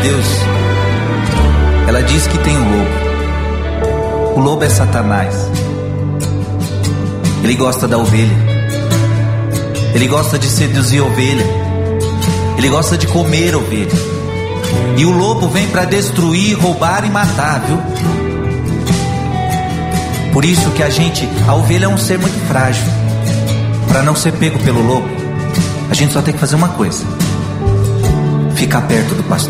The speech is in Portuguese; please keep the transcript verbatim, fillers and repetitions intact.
Deus, ela diz que tem o lobo. O lobo é Satanás. Ele gosta da ovelha. Ele gosta de seduzir a ovelha. Ele gosta de comer a ovelha. E o lobo vem para destruir, roubar e matar, viu? Por isso que a gente, a ovelha é um ser muito frágil. Para não ser pego pelo lobo, a gente só tem que fazer uma coisa: ficar perto do pastor.